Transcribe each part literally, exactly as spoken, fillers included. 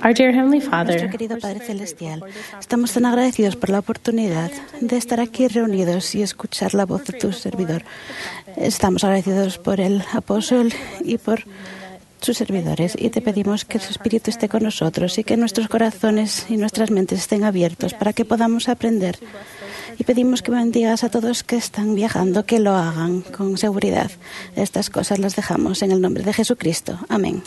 Our dear Heavenly Nuestro Father, querido Padre Celestial, estamos tan agradecidos por la oportunidad de estar aquí reunidos y escuchar la voz de tu servidor. Estamos agradecidos por el apóstol y por sus servidores, y te pedimos que su Espíritu esté con nosotros y que nuestros corazones y nuestras mentes estén abiertos para que podamos aprender. Y pedimos que bendigas a todos que están viajando, que lo hagan con seguridad. Estas cosas las dejamos en el nombre de Jesucristo. Amén.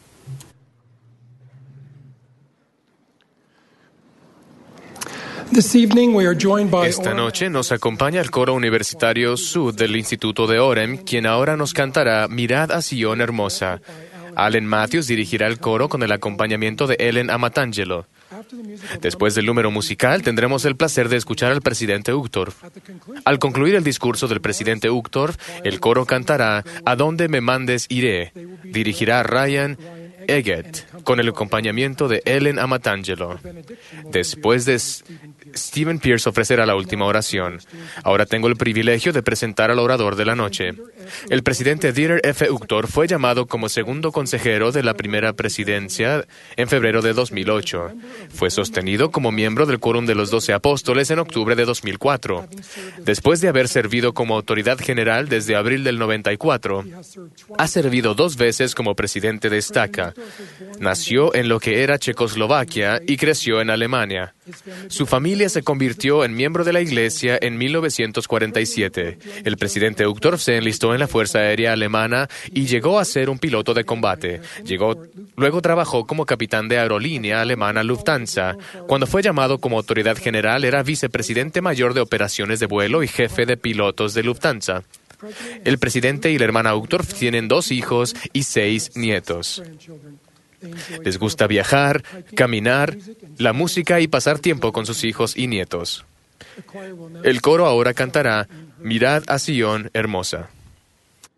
Esta noche nos acompaña el coro universitario Sud del Instituto de Orem, quien ahora nos cantará Mirad a Sion hermosa. Allen Matthews dirigirá el coro con el acompañamiento de Ellen Amatangelo. Después del número musical, tendremos el placer de escuchar al presidente Uchtdorf. Al concluir el discurso del presidente Uchtdorf, el coro cantará A dónde me mandes iré. Dirigirá Ryan Eggett, con el acompañamiento de Ellen Amatangelo. Después de Stephen Pierce ofrecerá la última oración. Ahora tengo el privilegio de presentar al orador de la noche. El presidente Dieter F. Uchtdorf fue llamado como segundo consejero de la primera presidencia en febrero de dos mil ocho. Fue sostenido como miembro del Quórum de los Doce Apóstoles en octubre de dos mil cuatro. Después de haber servido como autoridad general desde abril del noventa y cuatro, ha servido dos veces como presidente de Estaca. Nació en lo que era Checoslovaquia y creció en Alemania. Su familia se convirtió en miembro de la Iglesia en mil novecientos cuarenta y siete. El presidente Uchtdorf se enlistó en la Fuerza Aérea Alemana y llegó a ser un piloto de combate. Llegó, luego trabajó como capitán de aerolínea alemana Lufthansa. Cuando fue llamado como autoridad general, era vicepresidente mayor de operaciones de vuelo y jefe de pilotos de Lufthansa. El presidente y la hermana Uchtdorf tienen dos hijos y seis nietos. Les gusta viajar, caminar, la música y pasar tiempo con sus hijos y nietos. El coro ahora cantará Mirad a Sion hermosa.